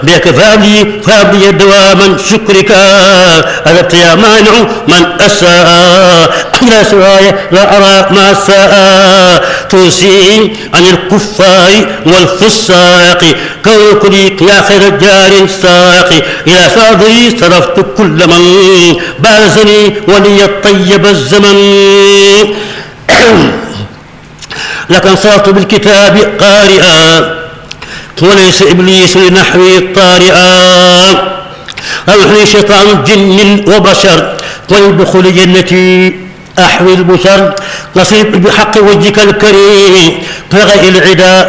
بك فابلي دواما شكرك أذبت يا مانع من أساء إلى سواي لا أرى ما ساء توصي عن الكفار والفساق كوكلي يا خير جار ساق إلى صدري صرفت كل من بارزني ولي الطيب الزمن لك انصرت بالكتاب قارئا وليس إبليس لنحوي طارئا أوحني شيطان جن وبشر ولدخول جنتي أحوي البشر نصيب بحق وجهك الكريم فغي العدا